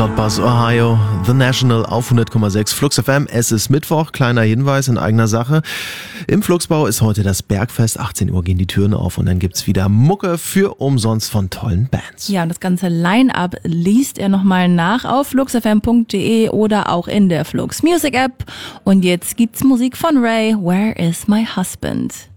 Laut Buzz Ohio, The National auf 100,6 Flux FM. Es ist Mittwoch, kleiner Hinweis in eigener Sache. Im Fluxbau ist heute das Bergfest, 18 Uhr gehen die Türen auf und dann gibt's wieder Mucke für umsonst von tollen Bands. Ja, und das ganze Line-Up liest ihr nochmal nach auf fluxfm.de oder auch in der Flux Music App. Und jetzt gibt's Musik von Ray, Where is my husband?